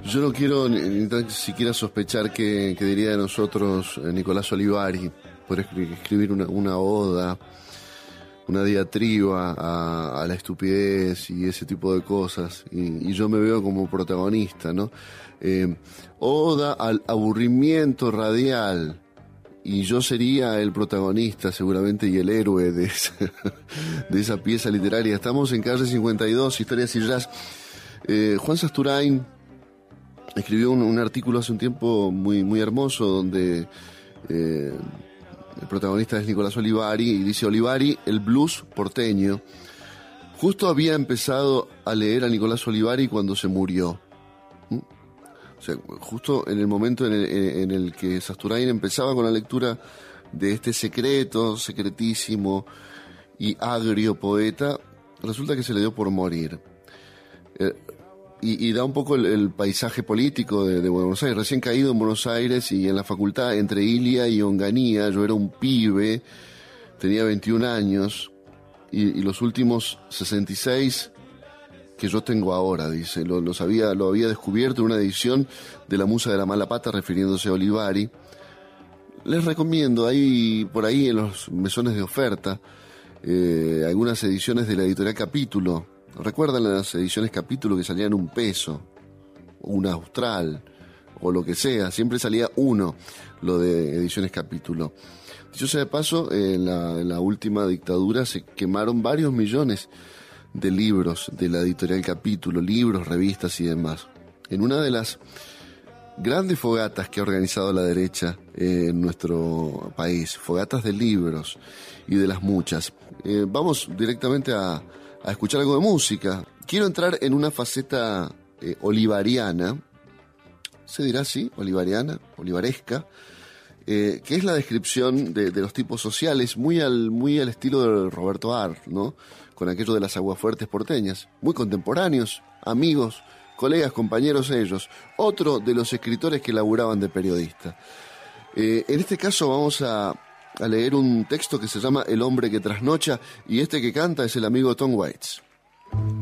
Yo no quiero ni tan siquiera sospechar qué diría de nosotros Nicolás Olivari por escribir una oda, una diatriba a la estupidez y ese tipo de cosas, y yo me veo como protagonista, ¿no? Oda al aburrimiento radial, y yo sería el protagonista seguramente y el héroe de esa pieza literaria. Estamos en Calle 52, Historias y Jazz. Juan Sasturain escribió un artículo hace un tiempo muy, muy hermoso donde el protagonista es Nicolás Olivari, y dice: Olivari, el blues porteño. Justo había empezado a leer a Nicolás Olivari cuando se murió. O sea, justo en el momento en el que Sasturain empezaba con la lectura de este secretísimo y agrio poeta, resulta que se le dio por morir. Y da un poco el paisaje político de Buenos Aires. Recién caído en Buenos Aires y en la facultad, entre Ilia y Onganía, yo era un pibe, tenía 21 años, y los últimos 66 que yo tengo ahora, dice, lo había descubierto en una edición de La Musa de la Mala Pata, refiriéndose a Olivari. Les recomiendo, hay por ahí en los mesones de oferta algunas ediciones de la editorial Capítulo. ¿Recuerdan las ediciones Capítulo que salían $1, una austral, o lo que sea? Siempre salía uno, lo de ediciones Capítulo. Dicho sea de paso, en la última dictadura se quemaron varios millones de libros de la editorial Capítulo, libros, revistas y demás. En una de las grandes fogatas que ha organizado la derecha en nuestro país, fogatas de libros y de las muchas. Vamos directamente a escuchar algo de música. Quiero entrar en una faceta olivariana, se dirá así, olivariana, olivaresca, que es la descripción de los tipos sociales, muy al estilo de Roberto Arlt, ¿no? Con aquello de las aguafuertes porteñas, muy contemporáneos, amigos, colegas, compañeros ellos. Otro de los escritores que laburaban de periodista. En este caso vamos a leer un texto que se llama El hombre que trasnocha, y este que canta es el amigo Tom Waits.